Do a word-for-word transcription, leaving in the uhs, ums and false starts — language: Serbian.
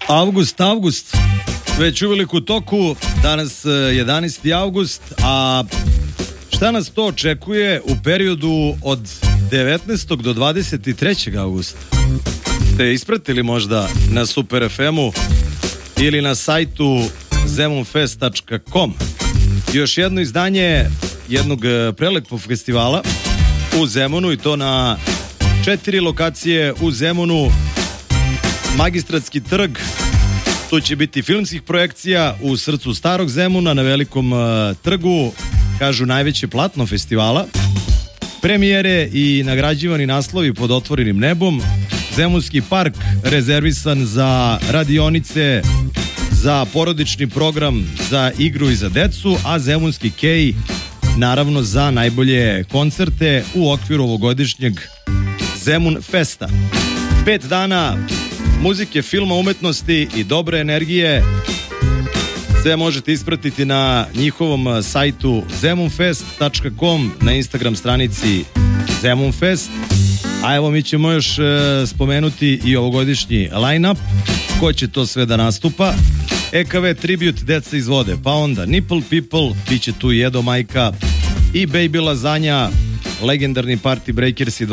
Avgust, avgust, već uveliko u toku, danas jedanaesti avgust, a šta nas to očekuje u periodu od devetnaestog do dvadeset trećeg avgusta? Ste ispratili možda na Super ef emu ili na sajtu zemunfest tačka com još jedno izdanje jednog prelepog festivala u Zemunu, i to na četiri lokacije u Zemunu. Magistratski trg, tu će biti filmskih projekcija u srcu starog Zemuna na velikom uh, trgu, kažu najveće platno festivala, premijere i nagrađivani naslovi pod otvorenim nebom, Zemunski park rezervisan za radionice, za porodični program, za igru i za decu, a Zemunski kej naravno za najbolje koncerte u okviru ovogodišnjeg Zemun Festa. Pet dana muzike, filma, umetnosti i dobre energije. Sve možete ispratiti na njihovom sajtu zemunfest tačka com, na Instagram stranici Zemunfest. A evo, mi ćemo još e, spomenuti i ovogodišnji line-up, ko će to sve da nastupa. e ka ve Tribute, Deca iz vode, pa onda Nipple People, bit će tu Jedo Majka i Baby Lazanja, legendarni Party Breakersi